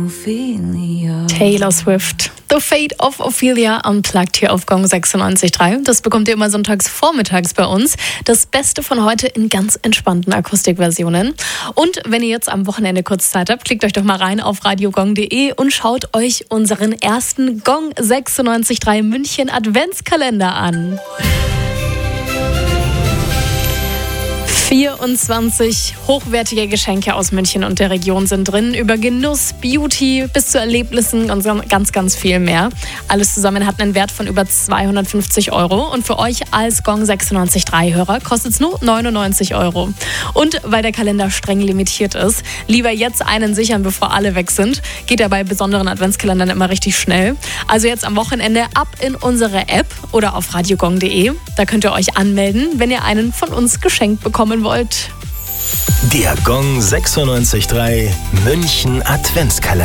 Taylor Swift. The Fate of Ophelia Unplugged hier auf Gong 96.3. Das bekommt ihr immer sonntags vormittags bei uns. Das Beste von heute in ganz entspannten Akustikversionen. Und wenn ihr jetzt am Wochenende kurz Zeit habt, klickt euch doch mal rein auf radiogong.de und schaut euch unseren ersten Gong 96.3 München Adventskalender an. 24 hochwertige Geschenke aus München und der Region sind drin. Über Genuss, Beauty bis zu Erlebnissen und ganz, ganz viel mehr. Alles zusammen hat einen Wert von über 250 €. Und für euch als Gong 96.3-Hörer kostet es nur 99 €. Und weil der Kalender streng limitiert ist, lieber jetzt einen sichern, bevor alle weg sind. Geht ja bei besonderen Adventskalendern immer richtig schnell. Also jetzt am Wochenende ab in unsere App oder auf radiogong.de. Da könnt ihr euch anmelden, wenn ihr einen von uns geschenkt bekommen wollt. Der Gong 96.3 München Adventskalender.